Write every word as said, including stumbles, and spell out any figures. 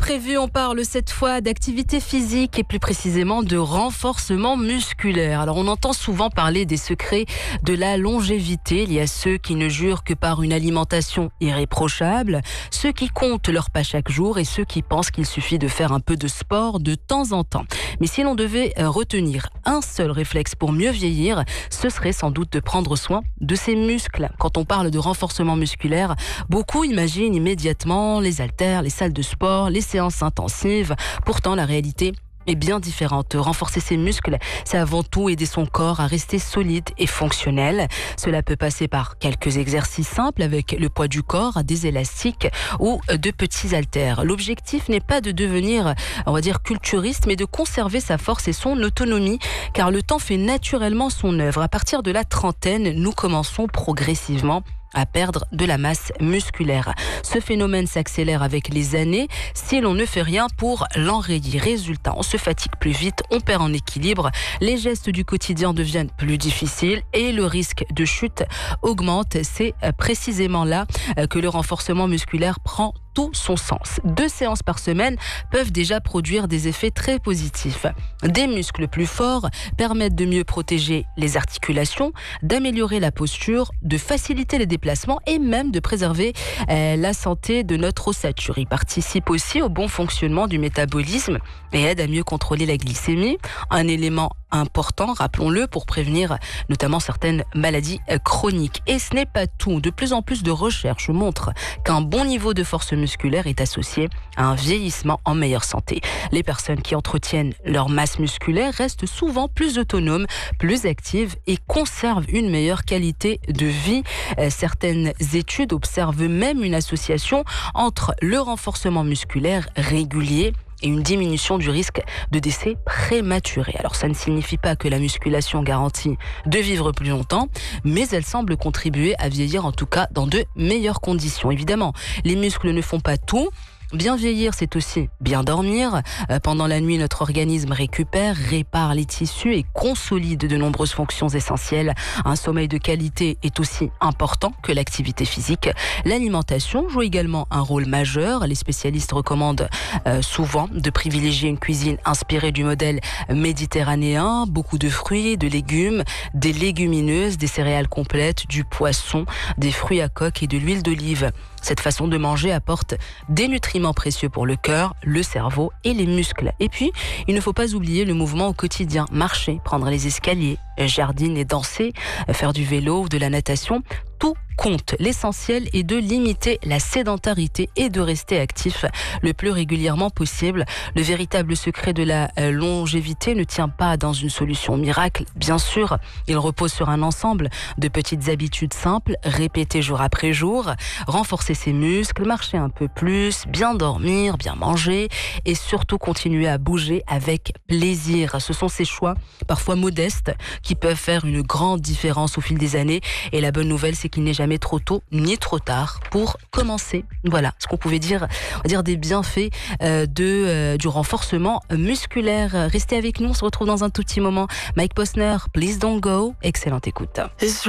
prévu, on parle cette fois d'activité physique et plus précisément de renforcement musculaire. Alors on entend souvent parler des secrets de la longévité. Il y a ceux qui ne jurent que par une alimentation irréprochable, ceux qui comptent leur pas chaque jour et ceux qui pensent qu'il suffit de faire un peu de sport de temps en temps. Mais si l'on devait retenir un seul réflexe pour mieux vieillir, ce serait sans doute de prendre soin de ses muscles. Quand on parle de renforcement musculaire, beaucoup imaginent immédiatement les haltères, les salles de sport, les séances intensives. Pourtant, la réalité est bien différente. Renforcer ses muscles, c'est avant tout aider son corps à rester solide et fonctionnel. Cela peut passer par quelques exercices simples avec le poids du corps, des élastiques ou de petits haltères. L'objectif n'est pas de devenir, on va dire, culturiste, mais de conserver sa force et son autonomie, car le temps fait naturellement son œuvre. À partir de la trentaine, nous commençons progressivement à perdre de la masse musculaire. Ce phénomène s'accélère avec les années si l'on ne fait rien pour l'enrayer. Résultat, on se fatigue plus vite, on perd en équilibre, les gestes du quotidien deviennent plus difficiles et le risque de chute augmente. C'est précisément là que le renforcement musculaire prend tout son sens. Deux séances par semaine peuvent déjà produire des effets très positifs. Des muscles plus forts permettent de mieux protéger les articulations, d'améliorer la posture, de faciliter les déplacements et même de préserver euh, la santé de notre ossature. Ils participent aussi au bon fonctionnement du métabolisme et aident à mieux contrôler la glycémie, un élément important, rappelons-le, pour prévenir notamment certaines maladies chroniques. Et ce n'est pas tout. De plus en plus de recherches montrent qu'un bon niveau de force musculaire est associé à un vieillissement en meilleure santé. Les personnes qui entretiennent leur masse musculaire restent souvent plus autonomes, plus actives et conservent une meilleure qualité de vie. Certaines études observent même une association entre le renforcement musculaire régulier et une diminution du risque de décès prématuré. Alors ça ne signifie pas que la musculation garantit de vivre plus longtemps, mais elle semble contribuer à vieillir en tout cas dans de meilleures conditions. Évidemment, les muscles ne font pas tout. Bien vieillir, c'est aussi bien dormir. Euh, pendant la nuit, notre organisme récupère, répare les tissus et consolide de nombreuses fonctions essentielles. Un sommeil de qualité est aussi important que l'activité physique. L'alimentation joue également un rôle majeur. Les spécialistes recommandent euh, souvent de privilégier une cuisine inspirée du modèle méditerranéen. Beaucoup de fruits, de légumes, des légumineuses, des céréales complètes, du poisson, des fruits à coque et de l'huile d'olive. Cette façon de manger apporte des nutriments précieux pour le cœur, le cerveau et les muscles. Et puis, il ne faut pas oublier le mouvement au quotidien. Marcher, prendre les escaliers, jardiner, danser, faire du vélo ou de la natation. Tout compte. L'essentiel est de limiter la sédentarité et de rester actif le plus régulièrement possible. Le véritable secret de la longévité ne tient pas dans une solution miracle. Bien sûr, il repose sur un ensemble de petites habitudes simples, répétées jour après jour. Renforcer ses muscles, marcher un peu plus, bien dormir, bien manger et surtout continuer à bouger avec plaisir. Ce sont ces choix, parfois modestes, qui peuvent faire une grande différence au fil des années. Et la bonne nouvelle, c'est qu'il n'est jamais trop tôt ni trop tard pour commencer. Voilà ce qu'on pouvait dire, on va dire des bienfaits euh, de, euh, du renforcement musculaire. Restez avec nous, on se retrouve dans un tout petit moment. Mike Posner, Please Don't Go. Excellente écoute.